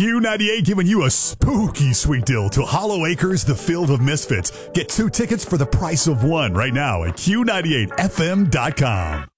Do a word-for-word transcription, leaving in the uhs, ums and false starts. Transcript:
Q ninety-eight giving you a spooky sweet deal to Hollow Acres, the Field of Misfits. Get two tickets for the price of one right now at Q ninety-eight F M dot com.